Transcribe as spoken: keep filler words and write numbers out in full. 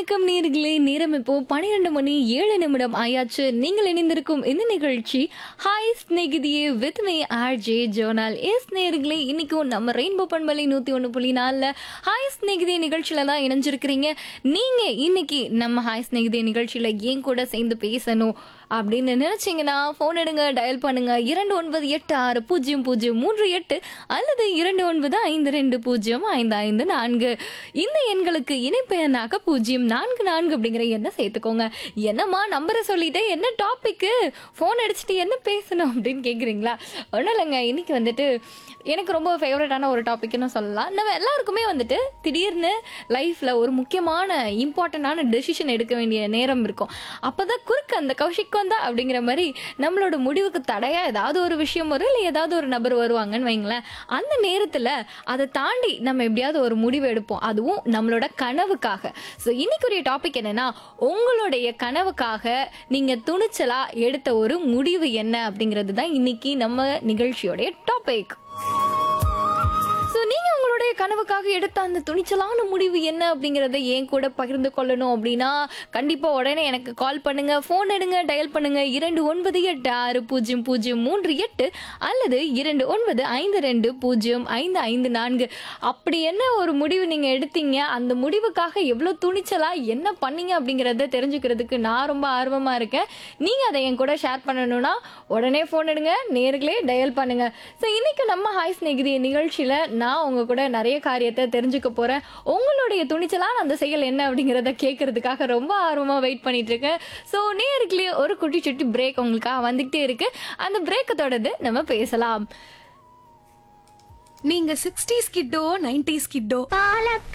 வணக்கம் நேர்களே, நேரம் இப்போ பன்னிரண்டு மணி ஏழு நிமிடம் ஆயாச்சு. நீங்கள் இணைந்திருக்கும் இந்த நிகழ்ச்சி hi ஸ்நேகிதியே with me R J zonal. S நேர்களே, இன்னைக்கும் நம்ம ரெயின்போ பண்பலை நூத்தி ஒன்று புள்ளி நாலுல ஹாய் ஸ்நேகிதியே நிகழ்ச்சியில தான் இணைஞ்சிருக்கிறீங்க. நீங்க இன்னைக்கு நம்ம ஹாய் ஸ்நேகிதியே நிகழ்ச்சியில ஏன் கூட சேர்ந்து பேசணும் அப்படின்னு நினைச்சீங்கன்னா ஃபோன் எடுங்க, டயல் பண்ணுங்க இரண்டு ஒன்பது எட்டு ஆறு பூஜ்ஜியம் பூஜ்ஜியம் மூன்று எட்டு அல்லது இரண்டு ஒன்பது ஐந்து ரெண்டு பூஜ்ஜியம் ஐந்து ஐந்து நான்கு. இந்த எண்களுக்கு இணைப்பெயனாக பூஜ்ஜியம் நான்கு நான்கு அப்படிங்கிற எண்ணை சேர்த்துக்கோங்க. என்னம்மா நம்பரை சொல்லிட்டு என்ன டாபிக்கு, ஃபோன் அடிச்சுட்டு என்ன பேசணும் அப்படின்னு கேட்குறீங்களா? ஒன்றும் இல்லைங்க, இன்னைக்கு வந்துட்டு எனக்கு ரொம்ப ஃபேவரட்டான ஒரு டாபிக்னு சொல்லலாம். நம்ம எல்லாருக்குமே வந்துட்டு திடீர்னு லைஃப்பில் ஒரு முக்கியமான இம்பார்ட்டண்டான டெசிஷன் எடுக்க வேண்டிய நேரம் இருக்கும். அப்போ தான் குறுக்க அந்த கௌஷிக் வந்தா அப்படிங்கிற மாதிரி நம்மளோட முடிவுக்கு தடையா ஏதாவது ஒரு விஷயம் வரும், இல்லை ஏதாவது ஒரு நபர் வருவாங்கன்னு வைங்களேன். அந்த நேரத்தில் அதை தாண்டி நம்ம எப்படியாவது ஒரு முடிவு எடுப்போம், அதுவும் நம்மளோட கனவுக்காக. ஸோ இன்னைக்குரிய டாபிக் என்னன்னா, உங்களுடைய கனவுக்காக நீங்கள் துணிச்சலா எடுத்த ஒரு முடிவு என்ன அப்படிங்கிறது தான் இன்னைக்கு நம்ம நிகழ்ச்சியோடைய டாபிக். ஸோ நீங்கள் உங்களுடைய கனவுக்காக எடுத்த அந்த துணிச்சலான முடிவு என்ன அப்படிங்கிறத ஏன் கூட பகிர்ந்து கொள்ளணும் அப்படின்னா கண்டிப்பாக உடனே எனக்கு கால் பண்ணுங்க, ஃபோன் எடுங்க, டயல் பண்ணுங்க இரண்டு ஒன்பது எட்டு ஆறு பூஜ்ஜியம் பூஜ்ஜியம் மூன்று எட்டு அல்லது இரண்டு ஒன்பது ஐந்து ரெண்டு பூஜ்ஜியம் ஐந்து ஐந்து நான்கு. அப்படி என்ன ஒரு முடிவு நீங்கள் எடுத்தீங்க, அந்த முடிவுக்காக எவ்வளோ துணிச்சலாக என்ன பண்ணீங்க அப்படிங்கிறத தெரிஞ்சுக்கிறதுக்கு நான் ரொம்ப ஆர்வமாக இருக்கேன். நீங்கள் அதை என் கூட ஷேர் பண்ணணும்னா உடனே ஃபோன் எடுங்க, நேர்களே டயல் பண்ணுங்க. ஸோ இன்னைக்கு நம்ம ஹாய் ஸ்நேகிதிய நிகழ்ச்சியில் நான் உங்க கூட நிறைய காரியத்தை தெரிஞ்சுக்க போறேன். உங்களுடைய துணிச்சலான அந்த செயல் என்ன அப்படிங்கிறத கேட்கறதுக்காக ரொம்ப ஆர்வமா வெயிட் பண்ணிட்டு இருக்கேன். ஸோ நேர்களே, ஒரு குட்டி சுட்டி பிரேக் உங்களுக்காக வந்துகிட்டே இருக்கு. அந்த பிரேக்கை தொடர்ந்து நம்ம பேசலாம். நீங்க சிக்ஸ்டீஸ் கிட்டோ நைன்டீஸ் கிட்டோ